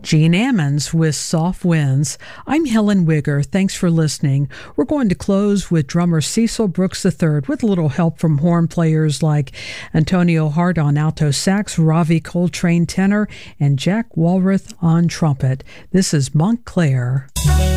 Gene Ammons with Soft Winds. I'm Helen Wigger. Thanks for listening. We're going to close with drummer Cecil Brooks III with a little help from horn players like Antonio Hart on alto sax, Ravi Coltrane tenor, and Jack Walrath on trumpet. This is Montclair.